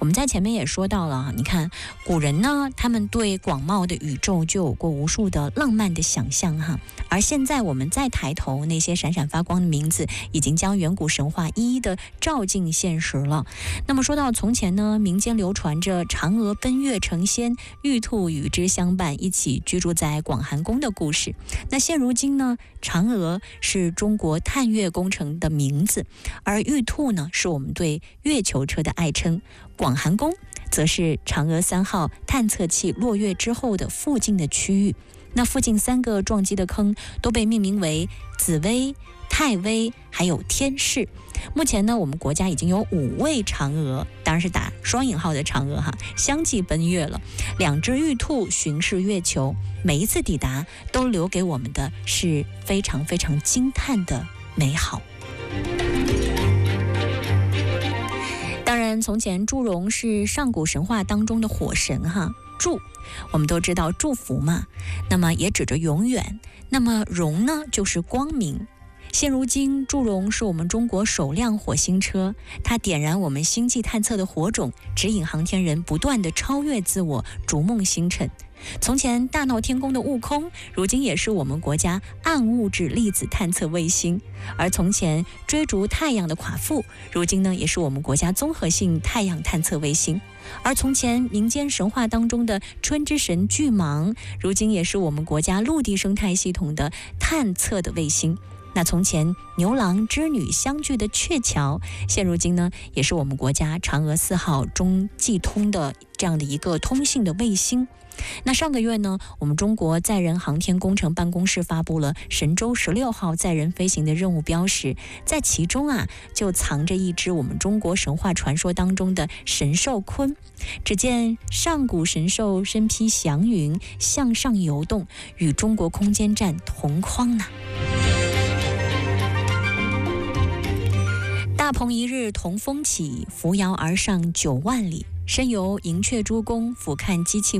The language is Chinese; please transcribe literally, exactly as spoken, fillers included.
我们在前面也说到了，你看古人呢，他们对广袤的宇宙就有过无数的浪漫的想象哈。而现在我们再抬头，那些闪闪发光的名字已经将远古神话一一的照进现实了。那么说到从前呢，民间流传着嫦娥奔月成仙，玉兔与之相伴，一起居住在广寒宫的故事。那现如今呢，嫦娥是中国探月工程的名字，而玉兔呢，是我们对月球车的爱称。广寒宫则是嫦娥三号探测器落月之后的附近的区域。那附近三个撞击的坑都被命名为紫薇、太微还有天市。目前呢，我们国家已经有五位嫦娥，当然是打双引号的嫦娥哈，相继奔月了。两只玉兔巡视月球，每一次抵达都留给我们的是非常非常惊叹的美好。当然，从前祝融是上古神话当中的火神哈，祝我们都知道祝福嘛，那么也指着永远。那么融呢，就是光明。现如今，祝融是我们中国首辆火星车，它点燃我们星际探测的火种，指引航天人不断地超越自我，逐梦星辰。从前大闹天宫的悟空，如今也是我们国家暗物质粒子探测卫星；而从前追逐太阳的夸父，如今呢也是我们国家综合性太阳探测卫星；而从前民间神话当中的春之神巨蟒，如今也是我们国家陆地生态系统的探测的卫星。那从前牛郎织女相聚的鹊桥，现如今呢也是我们国家嫦娥四号中继通的这样的一个通信的卫星。那上个月呢，我们中国载人航天工程办公室发布了神舟十六号载人飞行的任务标识，在其中啊就藏着一只我们中国神话传说当中的神兽鲲。只见上古神兽身披祥云向上游动，与中国空间站同框呢。大鹏一日同风起，扶摇而上九万里。身游银雀珠宫，俯瞰机器